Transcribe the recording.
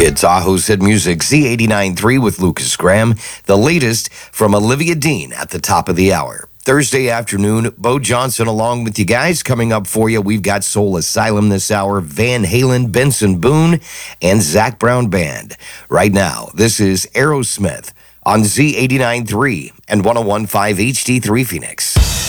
It's Aho's Hit Music Z89.3 with Lucas Graham. The latest from Olivia Dean at the top of the hour. Thursday afternoon, Bo Johnson along with you guys. Coming up for you, we've got Soul Asylum this hour, Van Halen, Benson Boone, and Zac Brown Band. Right now, this is Aerosmith on Z89.3 and 101.5 HD3 Phoenix.